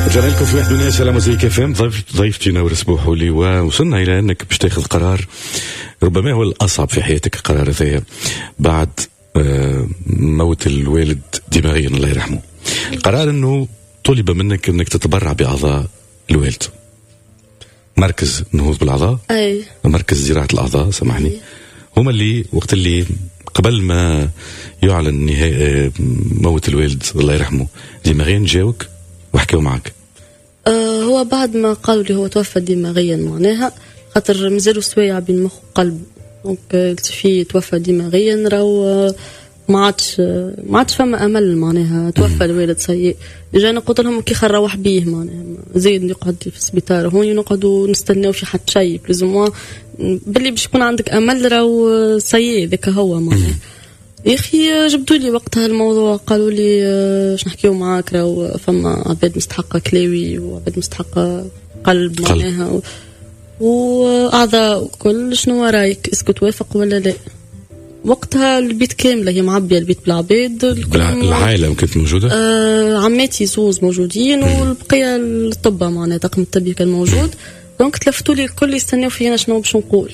رجعنا لكم في 1 على موزيك اف ام. ضيفتي نور سبوحولي، ووصلنا الى انك باش تاخذ قرار ربما هو الاصعب في حياتك. القرار هذا بعد موت الوالد دماغيا الله يرحمه. القرار انه طلب منك انك تتبرع باعضاء الوالد. مركز نهوض بالاعضاء، اي مركز زراعه الاعضاء، سامحني، هما اللي وقت اللي قبل ما يعلن نهاية موت الوالد الله يرحمه دماغيا جاوك وحكيوا معك؟ هو بعد ما قالوا لي هو توفى دماغيا معناها خاطر مازالوا سوايع بين مخ وقلب، دونك فيه توفى دماغيا راهو ما عادش فما امل معناها. توفى الوالد سيء. انا قلت لهم كي نروح بيه معناها زيد نقعد في السبيطار هون نقعدوا نستناو في حد شيء بلزوم باللي باش يكون عندك امل راهو سيء ذاك هو معناها. يا اخي جبدوا لي وقتها الموضوع قالوا لي اش نحكيو معاك راهو فما عباد مستحقه كلاوي وعباد مستحقه قلب معناها واعضاء وكل. شنو رايك اسكو توافق ولا لا؟ وقتها البيت كامله هي معبيه البيت بالعباد. العائله كانت موجوده؟ عماتي زوز موجودين والبقيه الطبه معناها طاقم الطبي كان موجود. دونك تلفتوا لي الكل يستناو فينا شنو باش نقول.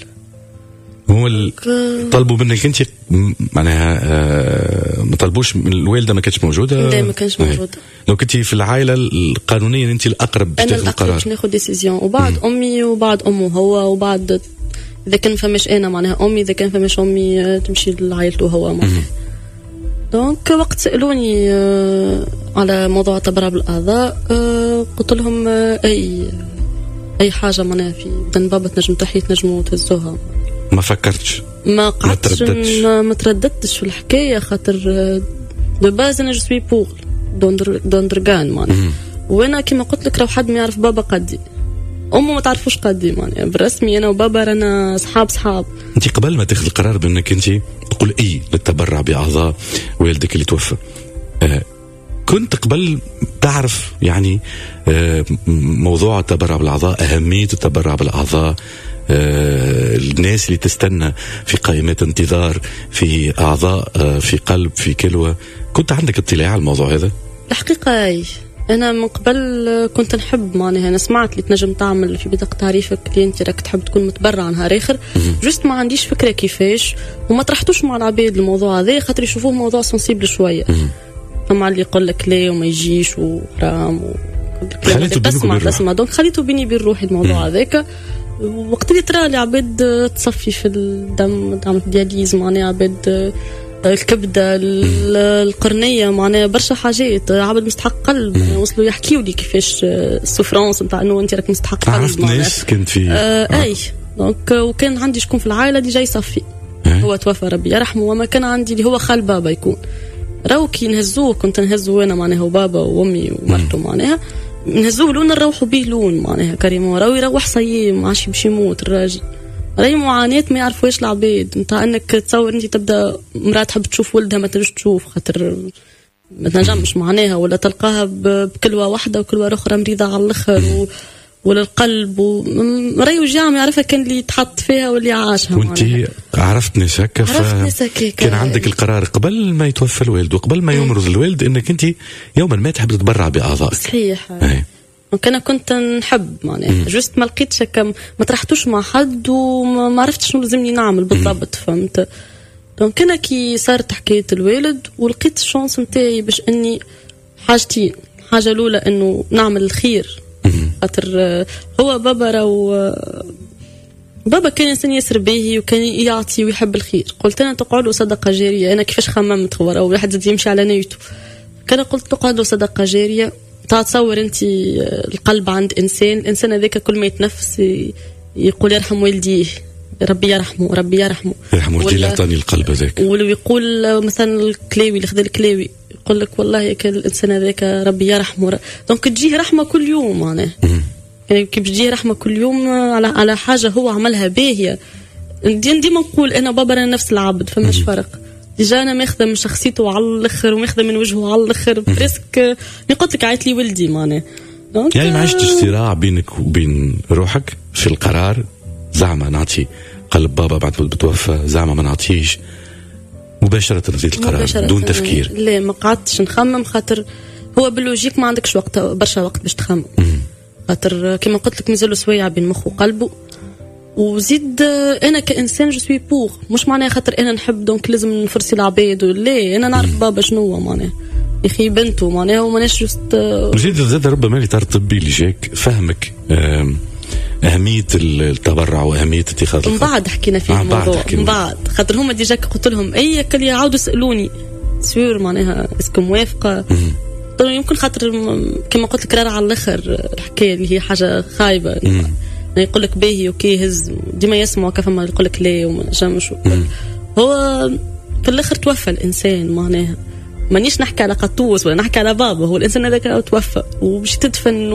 هو طلبوا منك انت معناها ما طلبوش من الوالده؟ ما كانتش موجوده؟ لا ما كانش موجوده. لو كنتي في العائله القانونيه انت الاقرب باش تاخذ القرار. انا باش ناخذ ديسيزيون وبعد امي وبعد امه هو وبعد اذا كان فماش انا معناها امي، اذا كان فماش امي تمشي لعائلته هو معناها. دونك وقت سالوني على موضوع التبرع بالاعضاء قلت لهم اي حاجه معناها في بدن بابا تنجم تحيي تنجموا تهزوها. ما فكرتش؟ ما قعدتش ما ترددتش في الحكايه خاطر دو باز انا جو سوي بور دوندرغان معناها. وانا كما قلت لك راهو حد ما يعرف بابا قدي، امه ما تعرفوش قدي معناها. بالرسمي انا وبابا رانا صحاب. انت قبل ما تاخذ القرار بانك انت تقول اي للتبرع باعضاء والدك اللي توفى، كنت قبل تعرف يعني موضوع التبرع بالاعضاء، اهميه التبرع بالاعضاء، الناس اللي تستنى في قائمات انتظار في اعضاء في قلب في كلوة، كنت عندك اطلاع على الموضوع هذا؟ الحقيقه انا من قبل كنت نحب معناها. انا سمعت اللي تنجم تعمل في بطاقه تعريفك اللي انت راك تحب تكون متبرع نهار اخر، جست ما عنديش فكره كيفاش وما طرحتوش مع العباد الموضوع هذا خاطر يشوفوه موضوع سنسيبل شويه. فما اللي يقول لك لا وما يجيش وحرام خليته تسمع دونك خليته بيني وبين روحي الموضوع هذاك. وقت اللي ترى لي عباد تصفي في الدم تعمل دياليز معناها عباد الكبده القرنيه معناها برشا حاجات عبد مستحق قلب وصلوا يحكيوا لي كيفاش السفرانس نتاع انه انت راك مستحق قلب. عرفت ناس كنت في اي دونك وكان عندي شكون في العائله اللي جاي يصفي هو توفى ربي يرحمه. وما كان عندي اللي هو خال بابا يكون راهو كي نهزوه كنت نهزوه انا معناها وبابا وامي ومرته معناها نهزوه لون نروحوا بيه لون معناها كريمو راهو يروح صيم عاش باش يموت الراجل. راهي معاناة ما يعرفوش العباد نتاع انك تصور انت تبدا مراه تحب تشوف ولدها ما تنجمش تشوف خاطر ما تنجمش معناها، ولا تلقاها بكلوه واحده وكلوه اخرى مريضه على الاخر ولا القلب راهي وجع ما يعرفها كان اللي تحط فيها واللي عاشها. وانت عرفت نساك كان عندك القرار قبل ما يتوفى الوالد وقبل ما يمرض الوالد انك انت يوما ما تحب تتبرع باعضائك. صحيح. انا كنت نحب معناها جست ما لقيتش ما طرحتوش مع حد وما عرفتش شنو لازمني نعمل بالضبط فهمت. دونك انا كي صارت حكايه الوالد ولقيت الشانس نتاعي باش اني حاجتين. حاجه الاولى انه نعمل الخير خاطر هو بابا راهو بابا كان انسان ياسر باهي وكان يعطي ويحب الخير. قلت انا تقعد له صدقه جاريه. انا كيفاش خممت هو راهو واحد زاد يمشي على نيته. كان قلت تقعد له صدقه جاريه. تصور انت القلب عند انسان، الانسان هذاك كل ما يتنفس يقول يرحم والديه ربي يرحمه ربي يرحمه يرحم والدي اللي عطاني القلب هذاك. ولو يقول مثلا الكلاوي اللي خذ الكلاوي يقول لك والله كان الانسان هذاك ربي يرحمه. دونك تجيه رحمه كل يوم معناها يعني كيف تجيه رحمه كل يوم على حاجه هو عملها باهيه. ديما نقول انا بابا انا نفس العبد فماش فرق. ديجا انا ماخذه من شخصيته على الاخر وماخذه من وجهه على الاخر بريسك. قلت لك عيط لي ولدي معناها يعني ما عشتش صراع بينك وبين روحك في القرار زعما نعطي قلب بابا بعد ما بتوفى زعما ما نعطيش مباشره نزيد القرار دون تفكير؟ لا ما قعدتش نخمم خاطر هو باللوجيك ما عندكش وقت برشا وقت باش تخمم، خاطر كما قلت لك مازالوا سويع بين مخه وقلبه. وزيد انا كانسان جو سوي بور، مش معناها خاطر انا نحب دونك لازم نفرسي العباد، لا انا نعرف بابا شنو معناها يخي بنته معناها، وماناش جست زيد ربما الاطار الطبي اللي جاك فهمك أهمية التبرع وأهمية اتخاذ القرار. من بعد حكينا في الموضوع، من بعد خاطر هما ديجا قلت لهم أي كل يعاودوا يسألوني سيور معناها اسكو موافقة. يمكن خاطر كما قلت لك راه على الآخر الحكاية اللي هي حاجة خايبة، يقول لك باهي اوكي هز ديما يسمعوا كيف ما يقول لك لا وما نجمش. هو في الآخر توفى الإنسان معناها، مانيش نحكي على قطوس ولا نحكي على بابا، هو الإنسان هذاك توفى وباش تدفن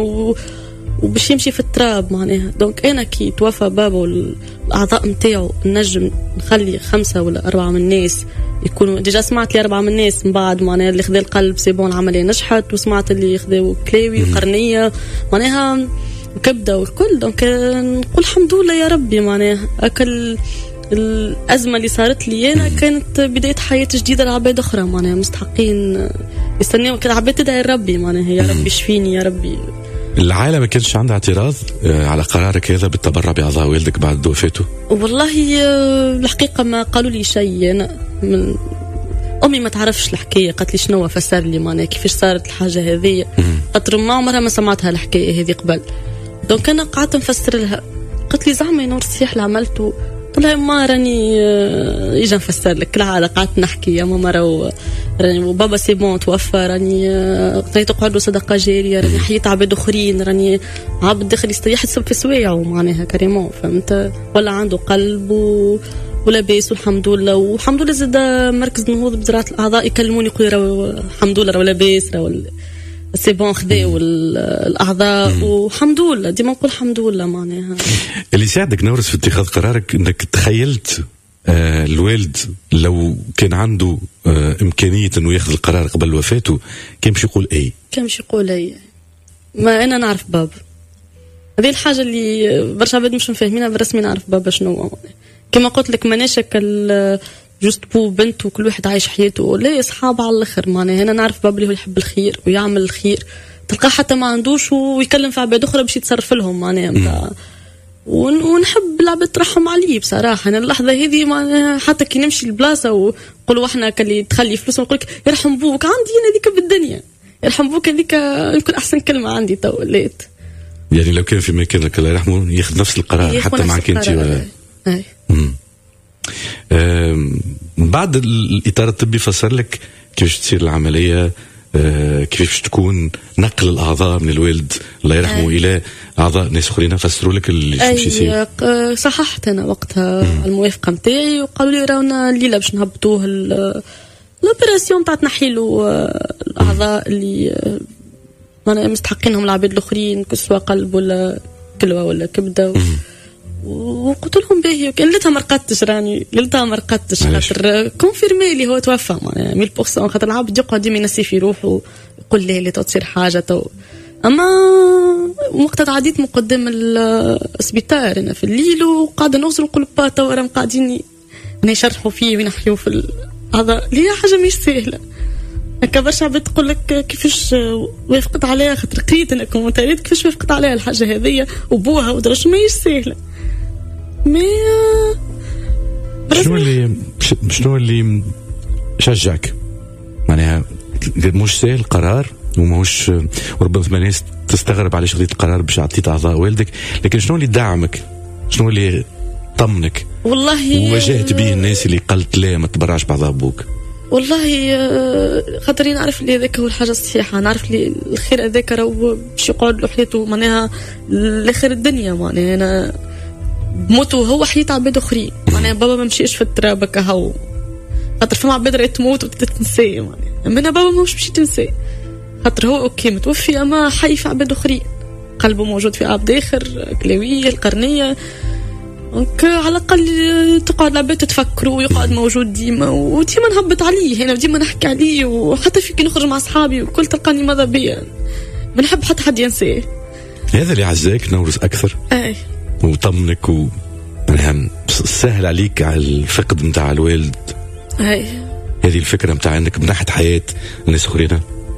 وباش يمشي في التراب معناها. دونك انا كي توفى بابا والاعضاء نتاعو نجم نخلي 5 ولا 4 من الناس يكونوا ديجا. سمعت لي 4 من الناس من بعد معناها اللي خذا القلب سي بون العمليه نجحت، وسمعت اللي خذاو كلاوي وقرنيه معناها وكبده والكل. دونك نقول الحمد لله يا ربي معناها اكل الازمه اللي صارت لي انا كانت بدايه حياه جديده لعباد اخرى معناها مستحقين يستناو كل عباد تدعي ربي معناها يا ربي شفيني يا ربي. العائلة ما كانش عندها اعتراض على قرارك هذا بالتبرع بأعضاء والدك بعد وفاته؟ والله الحقيقة ما قالوا لي شيء. أنا من أمي ما تعرفش الحكاية، قالت لي شنو فسر لي معناها كيفاش صارت الحاجة هذه، خاطر ما عمرها ما سمعتها الحكاية هذه قبل. دونك أنا قعدت نفسر لها، قالت لي زعما نور الصيح اللي عملته. قلت لها ما راني يجي نفسر لك العادة. قعدت نحكي يا ماما راني وبابا سي بون توفى، راني تقعد له صدقة جارية، راني حييت عباد أخرين، راني عبد داخل يحسب في سوايعه معناها كريمون فهمت، ولا عنده قلب ولاباس والحمد لله. والحمد لله زاد مركز نهوض بزراعة الأعضاء يكلموني يقولوا الحمد لله راه لاباس راه سي بون خذاو الاعضاء والحمد لله. ديما نقول الحمد لله معناها. اللي ساعدك نورس في اتخاذ قرارك انك تخيلت الوالد لو كان عنده امكانيه انه ياخذ القرار قبل وفاته كان باش يقول ايه؟ كان باش يقول ايه؟ ما انا نعرف بابا، هذه الحاجه اللي برشا عباد مش مفاهمينها بالرسمي. نعرف بابا شنو كما قلت لك، ماناش جوست بو بنت وكل واحد عايش حياته، لا اصحاب على الاخر معناها. انا نعرف بابا اللي هو يحب الخير ويعمل الخير، تلقاه حتى ما عندوش ويكلم في عباد اخرى باش يتصرف لهم معناها ونحب العباد ترحم عليه بصراحه. انا اللحظه هذه معناها حتى كي نمشي لبلاصه ونقولوا احنا كلي تخلي فلوس نقول لك يرحم بوك، عندي انا هذيك بالدنيا يرحم بوك، هذيك يمكن احسن كلمه عندي تو ليت. يعني لو كان في مكانك الله يرحمه ياخذ نفس القرار حتى معك انت ولا اي. بعد الإطار الطبي فسر لك كيفاش تصير العملية، كيفاش تكون نقل الأعضاء من الوالد الله يرحمه إلى أعضاء ناس أخرين، فسروا لك اللي باش يصير. صححت أنا وقتها الموافقة متاعي وقالوا لي رانا الليلة باش نهبطوه الأوبراسيون تاع تنحيلو الأعضاء اللي مستحقينهم العباد الآخرين كسوا قلب ولا كلوة ولا كبدة وقلت لهم باهي ليلتها ما رقدتش خاطر كونفيرمي لي هو توفى معناها 100%، خاطر العبد يقعد ديما ينسي في روحه يقول لي تصير حاجه اما وقت عديت من قدام السبيطار انا في الليل وقاعده نوصل نقول با تو راهم قاعدين يشرحوا فيه وينحيوا في الاعضاء اللي هي حاجه مش سهله. هكا برشا عباد تقول لك كيفاش وافقت عليها، خاطر قريت انا كومنتات كيفاش وافقت عليها الحاجه هذيا وبوها ودرش ماهيش سهله. شنو اللي شجعك معناها؟ مش سهل قرار وماهوش، وربما ثم ناس تستغرب على شغلة القرار باش عطيت أعضاء والدك، لكن شنو اللي دعمك؟ شنو اللي طمنك؟ والله وواجهت به الناس اللي قالت لا ما تبرعش بأعضاء أبوك؟ والله خاطري نعرف اللي هذاك هو الحاجة الصحيحة، نعرف اللي الخير هذاك راهو باش يقعد له حياته معناها لآخر الدنيا. معناها أنا موته هو حياة عباد أخرين معناها بابا ما مشيش في التراب كهو، خاطر فما عباد راه تموت وتتنسى معناها، أما بابا مش باش تنسى خاطر هو أوكي متوفي أما حي في عباد أخرين، قلبه موجود في عبد آخر كلاوية القرنية. على الأقل تقعد العباد تتفكروا ويقعد موجود ديما وديما نهبط عليه هنا وديما نحكي عليه، وحتى في كي نخرج مع أصحابي وكل تلقاني ماذا بيا ما نحب حتى حد ينساه. هذا اللي عزاك نورس أكثر أي وطمنك سهل عليك على الفقد متاع الوالد. أي هذه الفكرة متاع أنك منحت حياة الناس أخرين.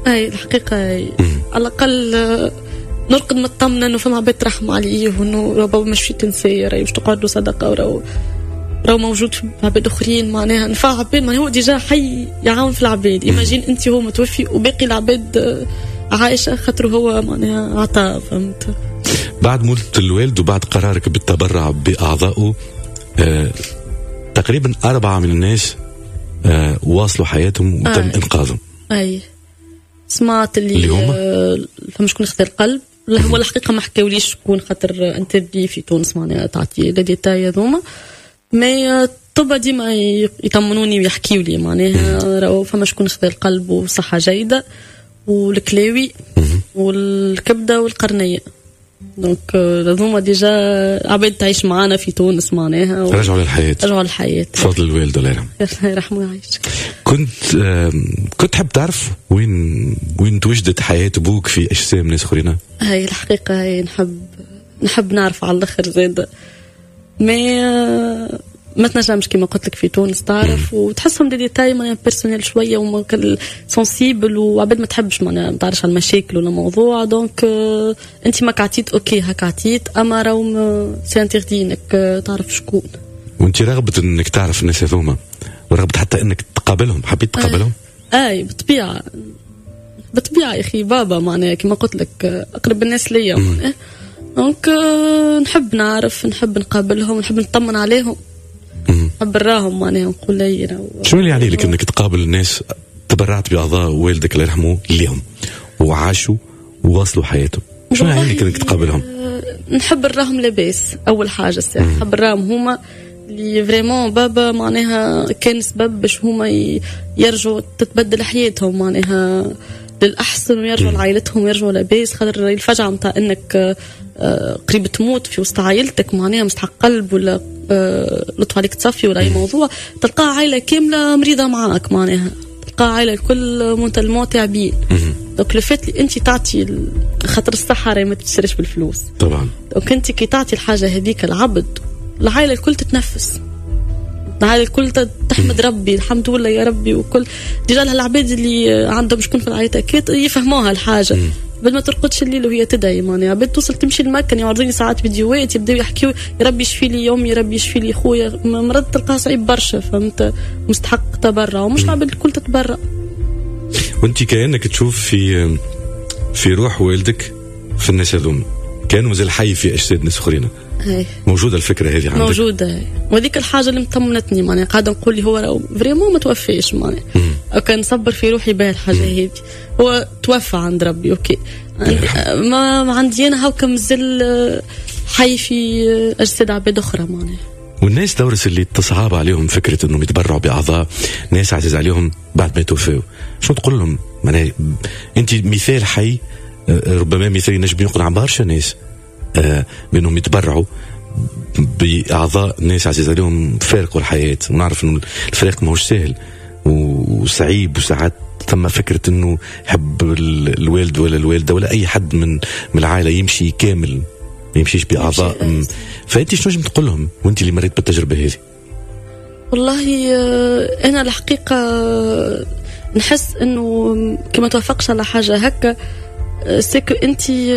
اي الحقيقه على الاقل نرقد مطمنه انه فما عباد ترحم عليه وانه بابا مش في تنسيه راهي باش تقعد له صدقه راهو موجود في عباد اخرين معناها نفع عباد معناها هو ديجا حي يعاون في العباد. ايماجين انت هو متوفي وباقي العباد عايشه خاطر هو معناها عطاء فهمت. بعد موت الوالد وبعد قرارك بالتبرع باعضائه تقريبا 4 من الناس واصلوا حياتهم وتم انقاذهم. اي سمعت اللي فما شكون خذ القلب. لا هو الحقيقه ما حكاوليش شكون خاطر انترفي في تونس معناها تعطي لي ديتاي هذوما مي طبعا ديما يطمنوني ويحكيوا لي معناها راهو فما شكون خذ القلب وصحه جيده والكلاوي والكبده والقرنيه دونك هذوما ديجا عباد تعيش معنا في تونس معناها رجعوا للحياه بفضل الوالد الله يرحمه. الله يرحمه ويعيشك. كنت تحب تعرف وين توجدت حياة أبوك في أجسام ناس أخرين؟ هاي الحقيقة هاي نحب نعرف على الآخر زاد ما تنجمش كما قلت لك في تونس تعرف وتحسهم دي ديتاي معناها بيرسونيل شويه وما سنسيبل وعباد ما تحبش معناها ما تعرفش على المشاكل ولا موضوع دونك انت ما عطيت اوكي هكا عطيت اما راهم سي انتردي انك تعرف شكون. وانت رغبت انك تعرف الناس هذوما ورغبت حتى انك تقابلهم حبيت تقابلهم؟ اي بالطبيعه يا اخي بابا معناها كما قلت لك اقرب الناس ليا معناها دونك نحب نعرف نحب نقابلهم نحب نطمن عليهم نحب نراهم معناها نقول لي شو اللي يعني لك انك تقابل الناس تبرعت باعضاء والدك الله يرحمه ليهم وعاشوا وواصلوا حياتهم شو يعني لك انك تقابلهم؟ نحب نراهم لاباس اول حاجه الساعه نحب نراهم هما اللي فريمون بابا معناها كان سبب باش هما يرجعوا تتبدل حياتهم معناها للأحسن ويرجعوا لعائلتهم ويرجعوا لاباس خاطر الفجعة متاع انك قريب تموت في وسط عائلتك معناها مستحق قلب ولا لطف عليك تصفي ولا اي موضوع تلقى عائلة كاملة مريضة معاك معناها تلقى عائلة الكل منتلمون تعبين دونك لفات لي انت تعطي خاطر الصحة راهي ما تشريش بالفلوس طبعا دونك انت كي تعطي الحاجة هذيك العبد العائلة الكل تتنفس العائلة الكل تحمد ربي الحمد لله يا ربي وكل ديجا العباد اللي عندهم شكون في العائلة أكيد يفهموها الحاجة قبل ما ترقدش الليل وهي تدعي معناها عباد توصل تمشي المكان يعرضوني ساعات فيديوهات يبداو يحكيوا يا ربي يشفي لي يومي يا ربي يشفي لي خويا مرات تلقاها صعيب برشا فهمت مستحق تبرع ومش العباد الكل تتبرع. وانت كأنك تشوف في روح والدك في الناس هذوما كانوا مازال حي في أجساد ناس أخرين. موجودة الفكرة هذه عندك؟ موجودة وهذيك الحاجة اللي مطمنتني معناها قاعدة نقول لي هو فريمون ما توفيش معناها كان نصبر في روحي بها الحاجة هذه هو توفى عند ربي أوكي ما عندي أنا هاكا مازال حي في أجساد عباد أخرى معناها. والناس دورس اللي تصعب عليهم فكرة إنهم يتبرعوا بأعضاء ناس عزيز عليهم بعد ما يتوفوا شو تقول لهم؟ معناها أنت مثال حي ربما مثال ينجم يقنع برشا ناس بأنهم يتبرعوا بأعضاء ناس عزيز عليهم فارقوا الحياة ونعرف إنه الفريق ما هوش سهل وصعيب وساعات ثم فكرة إنه يحب الوالد ولا الوالدة ولا أي حد من العائلة يمشي كامل ما يمشيش بأعضاء فأنت شنو نجم تقول لهم وأنت اللي مريت بالتجربة هذه؟ والله أنا الحقيقة نحس إنه كما توافقش على حاجة هكا سيكو أنت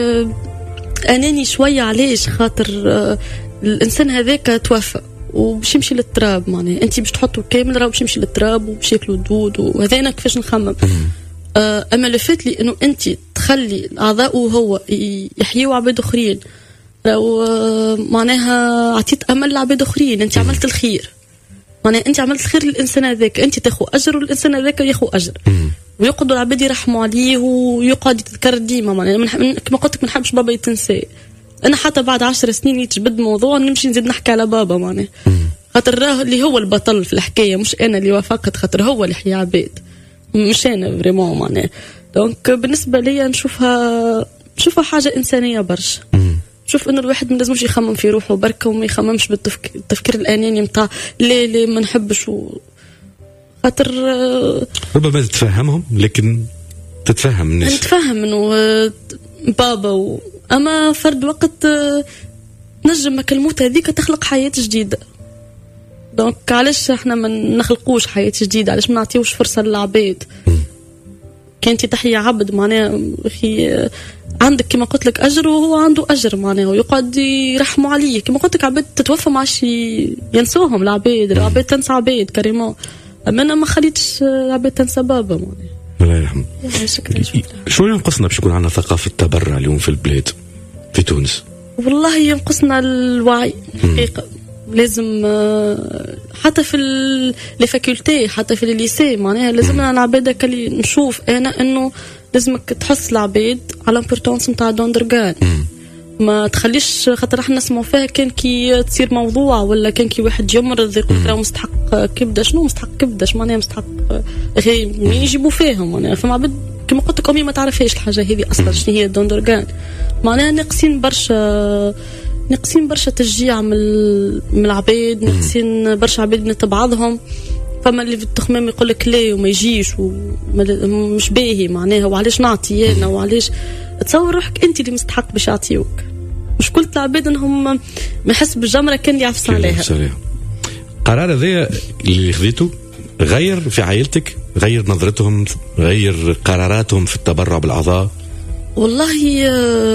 أناني شوية علاش خاطر الإنسان هذاك توفى وباش يمشي للتراب معناها أنت باش تحطه كامل راه باش يمشي للتراب وباش ياكلوا الدود وهذا أنا كيفاش نخمم أما اللي فات لي إنه أنت تخلي الأعضاء وهو يحيوا عباد أخرين راهو معناها عطيت أمل لعباد أخرين أنت عملت الخير معناها أنت عملت الخير للإنسان هذاك أنت تاخو أجر والإنسان هذاك ياخو أجر ويقعدوا العباد يرحموا عليه ويقعد يتكرر ديما معناها كما قلت لك ما نحبش بابا يتنسى انا حتى بعد 10 سنين يتجبد موضوع نمشي نزيد نحكي على بابا معناها خاطر راه اللي هو البطل في الحكايه مش انا اللي وافقت خاطر هو اللي حيا عباد مش انا فريمون معناها دونك بالنسبه لي نشوفها حاجه انسانيه برشا شوف انه الواحد ما لازمش يخمم في روحه بركه وما يخممش بالتفكير الاناني نتاع ليه ما نحبش خاطر ربما تتفهمهم لكن تتفهم الناس نتفهم انه بابا اما فرد وقت نجم كلموت هذيك تخلق حياة جديدة دونك علاش احنا ما نخلقوش حياة جديدة علاش ما نعطيوش فرصة للعباد كانت تحيا عبد معناها أخي عندك كما قلت لك أجر وهو عنده أجر معناها ويقعد يرحموا عليه. كما قلت لك عباد تتوفى ما عادش ينسوهم العباد تنسى عباد كريمون. أما أنا ما خليتش عباد تنسى بابا معناها. الله يرحمه. شكرا. شو ينقصنا باش يكون عندنا ثقافة التبرع اليوم في البلاد في تونس؟ والله ينقصنا الوعي حقيقة. لازم حتى في الفاكولتي حتى في الليسي معناها لازمنا العباد كلي نشوف انا انه لازمك تحس العباد على الامبورطونس نتاع دوندرغان. ما تخليش خاطر احنا نسمعوا فيها كان كي تصير موضوع ولا كان كي واحد يمرض يقول راه مستحق كبده. شنو مستحق كبده؟ معناها مستحق اخي مين يجيبوا فيهم معناها. فما عباد كما قلت لك امي ما تعرفهاش الحاجه هذه اصلا شنو هي دوندرغان. معناها ناقصين برشا تشجيع من العباد. ناقصين برشا عباد نتبعضهم. فما اللي في التخمام يقول لك لا وما يجيش ومش باهي معناها وعلاش نعطي انا وعلاش. تصور روحك انت اللي مستحق باش يعطيوك. مش كل العباد انهم ما يحس بالجمره كان يعفس عليها. القرار هذا اللي خذيته غير في عائلتك، غير نظرتهم، غير قراراتهم في التبرع بالاعضاء؟ والله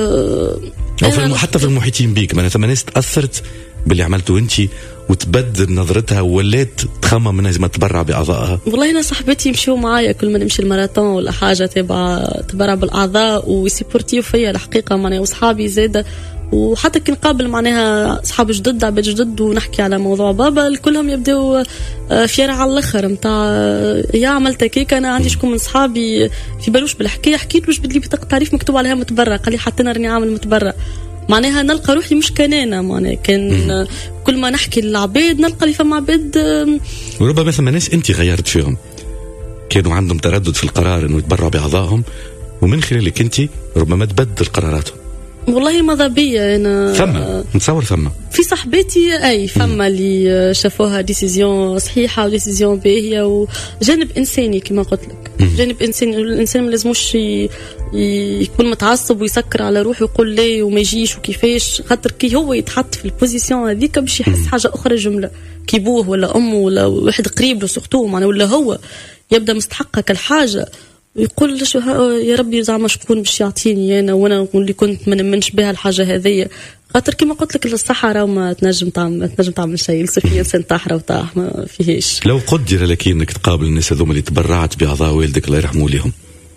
أو حتى في المحيطين بيك ما ناس تأثرت باللي عملته انت وتبدل نظرتها ولات تخمم منها لازم تبرع باعضائها؟ والله انا صاحبتي يمشيوا معايا كل ما نمشي الماراثون ولا حاجه تبرع بالاعضاء ويسيبورتيو فيا الحقيقه معناها. وصحابي زاده وحتى كي نقابل معناها صحاب جدد عباد جدد ونحكي على موضوع بابا كلهم يبداو فيرة على الاخر نتاع يا عملت كيك. انا عندي شكون من صحابي في بالوش بالحكايه حكيت له بدي بطاقه تعريف مكتوب عليها متبرع. قال لي حتى انا راني عامل متبرع. معناها نلقى روحي مش كانانا معناها كان كل ما نحكي للعباد نلقى لي فما عباد وربما مثلا ناس انت غيرت فيهم كانوا عندهم تردد في القرار انه يتبرعوا باعضائهم ومن خلالك انت ربما تبدل قراراتهم. والله ماذا بيا انا فما نتصور فما في صاحبتي اي فما اللي شافوها ديسيزيون صحيحه وديسيزيون باهيه وجانب انساني كما قلت لك. جانب انساني. الانسان ما لازمش يكون متعصب ويسكر على روحه ويقول لي وما يجيش وكيفاش. خاطر كي هو يتحط في البوزيسيون هذيك باش يحس حاجه اخرى جمله كي بوه ولا امه ولا واحد قريب له سورتو معناه ولا هو يبدا مستحقه كالحاجه ويقول يا ربي زعما شكون باش يعطيني انا وانا اللي كنت ما نمنش بها الحاجه هذية. خاطر كما قلت لك الصحراء وما تنجم تعمل شيء. السفيه انسان طاحره وطاح ما فيهش. لو قدر لك انك تقابل الناس هذوما اللي تبرعت باعضاء والدك الله يرحمه لهم،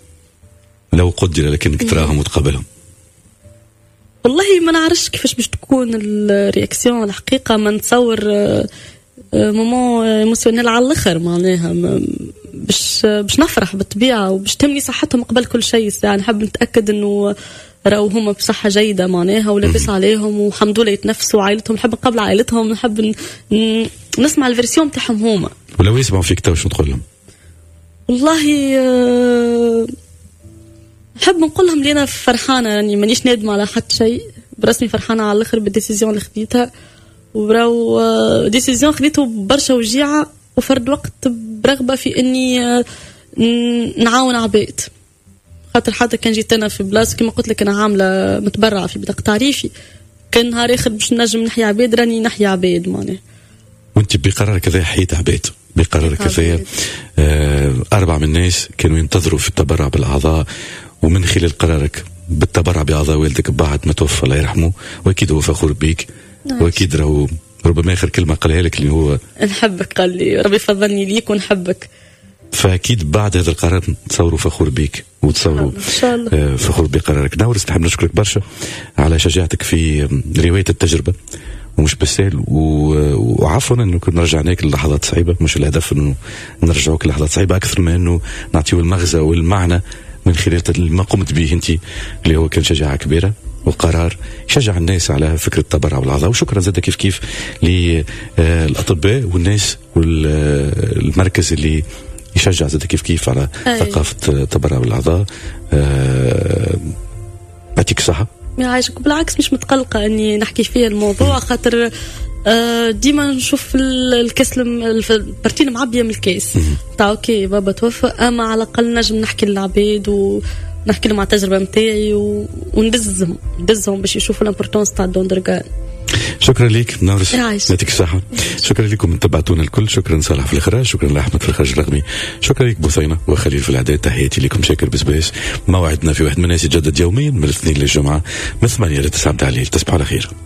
لو قدر لك انك تراهم وتقابلهم، والله ما نعرفش كيفاش باش تكون الرياكسيون الحقيقه. ما نتصور مومون ايموسيونيل على الاخر معناها باش نفرح بالطبيعه وباش تهمني صحتهم قبل كل شيء. يعني نحب نتاكد انه راهو هما بصحه جيده معناها ولابس عليهم والحمد لله يتنفسوا عائلتهم. نحب نقابل عائلتهم. نحب نسمع الفيرسيون تاعهم هما. ولو يسمعوا فيك تو شو تقول لهم؟ والله نحب نقول لهم لي انا فرحانه يعني مانيش نادمه على حتى شيء. برسمي فرحانه على الاخر بالديسيزيون اللي خديتها وراو ديسيزيون خديته برشا وجيعه وفرد وقت برغبه في اني نعاون عباد. خاطر حتى كان جيت انا في بلاصه كما قلت لك انا عامله متبرعه في بطاقه تعريفي كان نهار اخر باش نجم نحيا عباد راني نحيا عباد معناها. وانت بقرارك هذا حيت عباد بقرارك هذا 4 من الناس كانوا ينتظروا في التبرع بالاعضاء ومن خلال قرارك بالتبرع باعضاء والدك بعد ما توفى الله يرحمه واكيد هو فخور بيك. واكيد راهو ربما اخر كلمه قالها لك اللي هو نحبك. قال لي ربي فضلني ليك ونحبك. فاكيد بعد هذا القرار تصوروا فخور بيك وتصوروا فخور بقرارك. نورس نحب نشكرك برشا على شجاعتك في روايه التجربه ومش بالسهل وعفوا انه كنا رجعناك للحظات صعيبه. مش الهدف انه نرجعوك للحظات صعيبه اكثر من انه نعطيو المغزى والمعنى من خلال ما قمت به انت اللي هو كان شجاعه كبيره وقرار يشجع الناس على فكرة التبرع بالأعضاء. وشكرا زادة كيف للأطباء والناس والمركز اللي يشجع زادة كيف على ثقافة التبرع بالأعضاء. يعطيك الصحة. يعيشك. بالعكس مش متقلقة اني نحكي فيها الموضوع خاطر ديما نشوف الكاس البارتين معبية من الكاس تاع اوكي بابا توفى اما على الاقل نجم نحكي للعباد ونحكي لهم على التجربة متاعي وندزهم باش يشوفوا الامبورطونس تاع دوندرغان. شكرا لك نورس، يعيش. يعطيك الصحة. شكرا لكم من تبعتونا الكل. شكرا صالح في الإخراج، شكرا لأحمد في الإخراج الرقمي، شكرا لك بثينة وخليل في الإعداد. تحياتي لكم شاكر بسباس. موعدنا في واحد من الناس يتجدد يوميا من الاثنين للجمعة من 8 ل 9 متاع الليل. تصبحوا على خير.